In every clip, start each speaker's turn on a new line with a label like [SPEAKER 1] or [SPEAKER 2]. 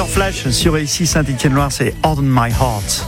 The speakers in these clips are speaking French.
[SPEAKER 1] Flash sur ici Saint-Étienne-Loire, c'est On My Heart.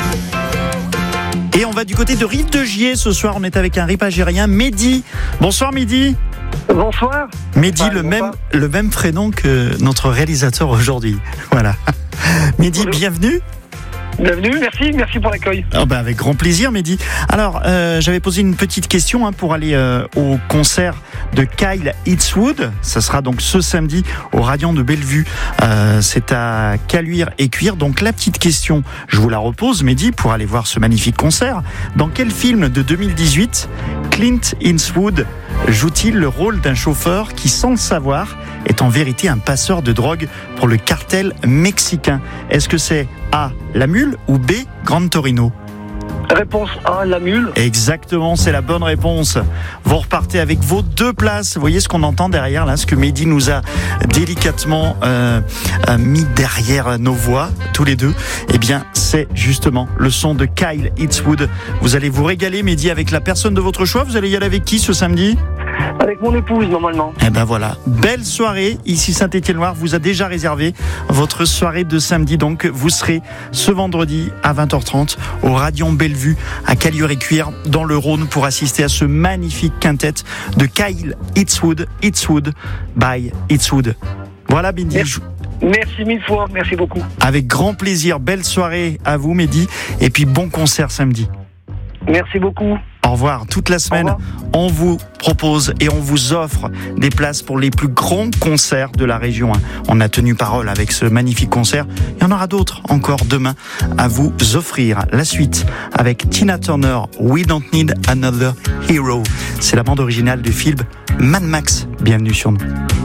[SPEAKER 1] Et on va du côté de Rive de Gier ce soir. On est avec un rip algérien, Mehdi. Bonsoir Mehdi.
[SPEAKER 2] Bonsoir.
[SPEAKER 1] Mehdi, le même prénom que notre réalisateur aujourd'hui. Voilà. Mehdi,
[SPEAKER 2] Bonjour.
[SPEAKER 1] Bienvenue.
[SPEAKER 2] Bienvenue, merci pour l'accueil.
[SPEAKER 1] Avec grand plaisir Mehdi. Alors j'avais posé une petite question pour aller au concert de Kyle Eastwood. Ça sera donc ce samedi au Radiant de Bellevue. C'est à Caluire et Cuire. Donc la petite question, je vous la repose Mehdi, pour aller voir ce magnifique concert. Dans quel film de 2018 Clint Eastwood joue-t-il le rôle d'un chauffeur qui, sans le savoir, est en vérité un passeur de drogue pour le cartel mexicain? Est-ce que c'est A, La Mule, ou B, Gran Torino?
[SPEAKER 2] Réponse A, La Mule.
[SPEAKER 1] Exactement, c'est la bonne réponse. Vous repartez avec vos 2 places. Vous voyez ce qu'on entend derrière là, ce que Mehdi nous a délicatement mis derrière nos voix, tous les deux. Eh bien, c'est justement le son de Kyle Eastwood. Vous allez vous régaler, Mehdi, avec la personne de votre choix. Vous allez y aller avec qui ce samedi?
[SPEAKER 2] Avec mon épouse, normalement.
[SPEAKER 1] Eh ben voilà, belle soirée ici Saint-Étienne-Loire vous a déjà réservé votre soirée de samedi. Donc vous serez ce vendredi à 20h30 au Radiant Bellevue à Caluire-et-Cuire dans le Rhône pour assister à ce magnifique quintet de Kyle Eastwood, Eastwood by Eastwood. Voilà Mehdi.
[SPEAKER 2] Merci 1000 fois, merci beaucoup.
[SPEAKER 1] Avec grand plaisir, belle soirée à vous Mehdi et puis bon concert samedi.
[SPEAKER 2] Merci beaucoup.
[SPEAKER 1] Au revoir. Toute la semaine, on vous propose et on vous offre des places pour les plus grands concerts de la région. On a tenu parole avec ce magnifique concert. Il y en aura d'autres encore demain à vous offrir. La suite avec Tina Turner, We Don't Need Another Hero. C'est la bande originale du film Mad Max. Bienvenue sur nous.